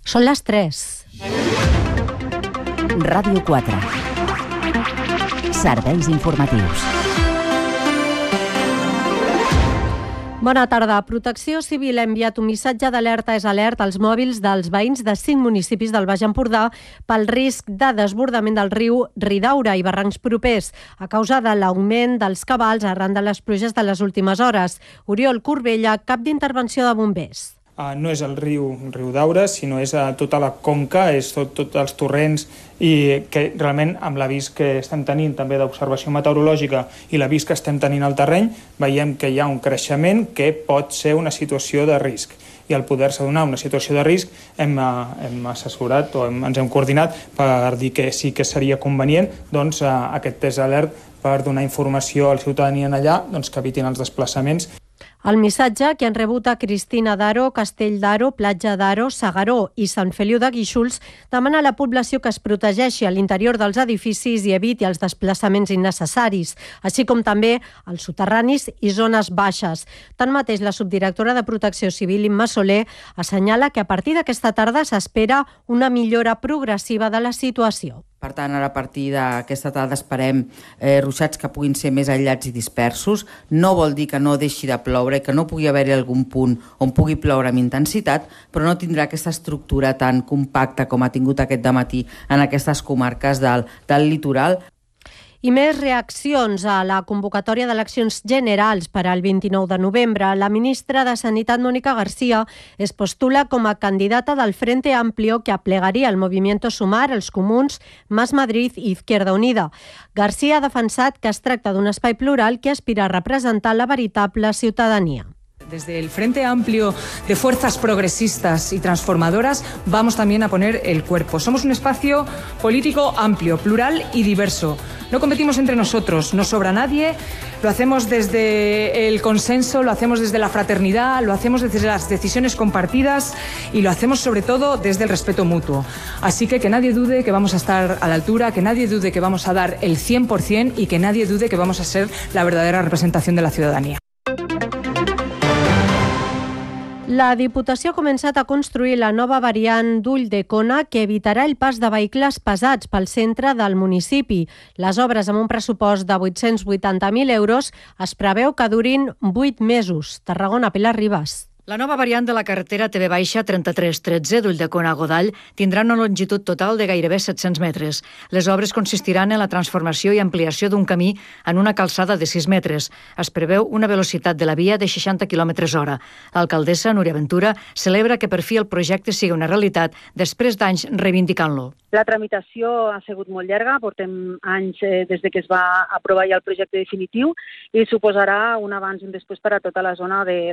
Són les 3. Ràdio 4. Serveis informatius. Bona tarda. Protecció Civil ha enviat un missatge d'alerta als mòbils dels veïns de 5 municipis del Baix Empordà pel risc de desbordament del riu Ridaura i barrancs propers a causa de l'augment dels cabals arran de les pluges de les últimes hores. Oriol Corbella, cap d'intervenció de bombers. No és el riu Daura, sinó és tota la conca, és tots els torrents, i que realment amb l'avís que estem tenint també d'observació meteorològica i l'avís que estem tenint al terreny, veiem que hi ha un creixement que pot ser una situació de risc. I al poder-se donar una situació de risc hem assessorat o ens hem coordinat per dir que sí que seria convenient aquest test alert per donar informació a la ciutadania allà que evitin els desplaçaments. El missatge que han rebut a Cristina d'Aro, Castell d'Aro, Platja d'Aro, S'Agaró i Sant Feliu de Guíxols demana a la població que es protegeixi a l'interior dels edificis i eviti els desplaçaments innecessaris, així com també els soterranis i zones baixes. Tanmateix, la subdirectora de Protecció Civil, Imma Soler, assenyala que a partir d'aquesta tarda s'espera una millora progressiva de la situació. Per tant, ara a partir d'aquesta tarda esperem ruixats que puguin ser més aïllats i dispersos. No vol dir que no deixi de ploure, que no pugui haver-hi algun punt on pugui ploure amb intensitat, però no tindrà aquesta estructura tan compacta com ha tingut aquest dematí en aquestes comarques del litoral. I més reaccions a la convocatòria d'eleccions generals per al 29 de novembre. La ministra de Sanitat, Mónica García, es postula com a candidata del Frente Amplio que aplegaria el Movimiento Sumar, els Comuns, Más Madrid i Izquierda Unida. García ha defensat que es tracta d'un espai plural que aspira a representar la veritable ciutadania. Desde el Frente Amplio de Fuerzas Progresistas y Transformadoras vamos también a poner el cuerpo. Somos un espacio político amplio, plural y diverso. No competimos entre nosotros, no sobra nadie, lo hacemos desde el consenso, lo hacemos desde la fraternidad, lo hacemos desde las decisiones compartidas y lo hacemos sobre todo desde el respeto mutuo. Así que nadie dude que vamos a estar a la altura, que nadie dude que vamos a dar el 100% y que nadie dude que vamos a ser la verdadera representación de la ciudadanía. La Diputació ha començat a construir la nova variant d'Ulldecona que evitarà el pas de vehicles pesats pel centre del municipi. Les obres amb un pressupost de 880.000 euros es preveu que durin 8 mesos. Tarragona, Pilar Ribas. La nova variant de la carretera TV-3313 d'Ulldecona a Godall tindrà una longitud total de gairebé 700 metres. Les obres consistiran en la transformació i ampliació d'un camí en una calçada de 6 metres. Es preveu una velocitat de la via de 60 km/h. L'alcaldessa, Núria Ventura, celebra que per fi el projecte sigui una realitat després d'anys reivindicant-lo. La tramitació ha sigut molt llarga, portem anys des de que es va aprovar ja el projecte definitiu i suposarà un abans i un després per a tota la zona de